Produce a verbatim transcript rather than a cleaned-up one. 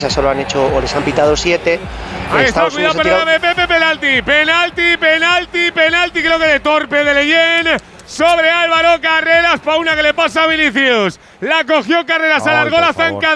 solo han hecho o les han pitado siete. Ahí está, cuidado, perdóname, Pepe, penalti, penalti, penalti, penalti, creo que de torpe de Leyen sobre Álvaro Carreras, pa' una que le pasa a Vinicius. La cogió Carreras, Ay, alargó por la favor. zancada.